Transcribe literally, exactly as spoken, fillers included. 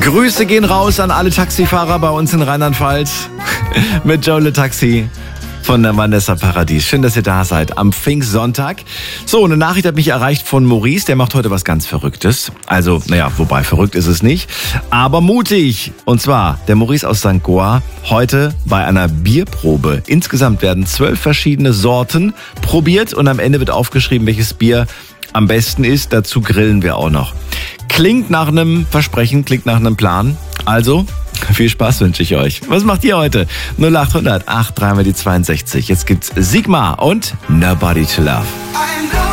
Grüße gehen raus an alle Taxifahrer bei uns in Rheinland-Pfalz mit Joe Le Taxi von der Vanessa Paradies. Schön, dass ihr da seid am Pfingstsonntag. So, eine Nachricht hat mich erreicht von Maurice, der macht heute was ganz Verrücktes. Also, naja, wobei verrückt ist es nicht, aber mutig. Und zwar der Maurice aus Sankt Goar heute bei einer Bierprobe. Insgesamt werden zwölf verschiedene Sorten probiert und am Ende wird aufgeschrieben, welches Bier am besten ist. Dazu grillen wir auch noch. Klingt nach einem Versprechen, klingt nach einem Plan. Also, viel Spaß wünsche ich euch. Was macht ihr heute? null acht hundert acht drei mal die zweiundsechzig. Jetzt gibt's Sigma und Nobody to Love.